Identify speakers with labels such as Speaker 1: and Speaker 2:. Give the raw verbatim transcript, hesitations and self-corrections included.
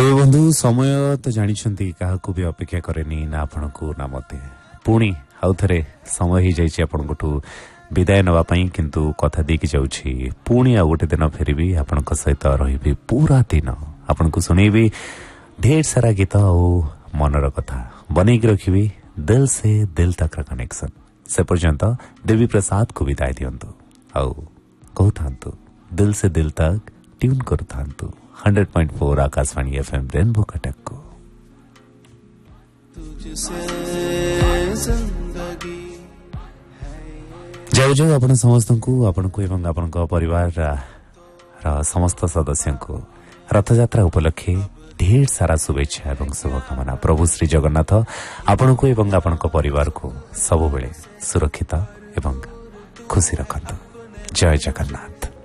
Speaker 1: तेरे बंधु समय तो जानिछंती काहाकू भी अपेक्षा करेनी ना आपनकू ना मते पुणी आउ थरे समय ही जाइछि आपनकठू विदाय नवा पई किंतु कथा देकी जाउछि पुणी आ गोटे दिन फेरिबी आपनक सहित रहिबी पूरा दिन आपनकू सुनेबी ढेर सारा गीत और मनर कथा बनेक रखिबी दिल से दिल तक कनेक्शन से पर्यंत देवी प्रसाद को विदाय दियंतु आउ कहथांतु दिल से दिल तक tune करथांतु hundred point four Akashvani FM rainbow Cuttack को जय जय आपण समस्त को आपण को एवं आपण को परिवार रा समस्त सदस्य को रथ यात्रा उपलक्षे ढेर सारा शुभेच्छा एवं शुभकामना प्रभु श्री जगन्नाथ आपण को एवं आपण को परिवार को सब बेले सुरक्षित एवं खुशी रखंतु जय जगन्नाथ।